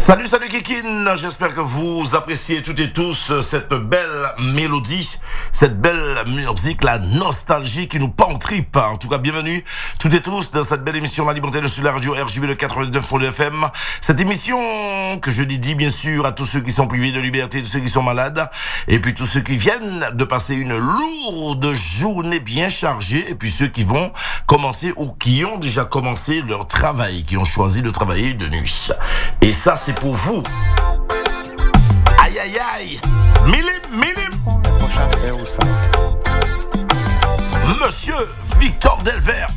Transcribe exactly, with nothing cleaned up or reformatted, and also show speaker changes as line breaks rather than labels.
Salut, salut Kikine, j'espère que vous appréciez toutes et tous cette belle mélodie, cette belle musique, la nostalgie qui nous pend en trip. En tout cas, bienvenue toutes et tous dans cette belle émission La Libre sur la radio R J B de quatre-vingt-neuf F M. Cette émission que je dédie bien sûr à tous ceux qui sont privés de liberté, tous ceux qui sont malades, et puis tous ceux qui viennent de passer une lourde journée bien chargée, et puis ceux qui vont commencer ou qui ont déjà commencé leur travail, qui ont choisi de travailler de nuit. Et ça, c'est pour vous. Aïe aïe aïe. Milim, milim. Monsieur Victor Delvert.